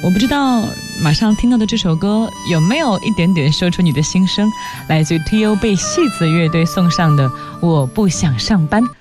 我不知道马上听到的这首歌有没有一点点说出你的心声，来自于 T.O. 被戏子乐队送上的《我不想上班》。